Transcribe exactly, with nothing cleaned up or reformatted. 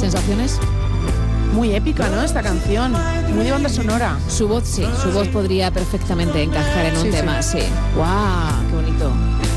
sensaciones? Muy épica, ¿no? Esta canción, muy de banda sonora. Su voz sí, su voz podría perfectamente encajar en un Sí, tema, sí. sí. ¡Guau! ¡Qué bonito!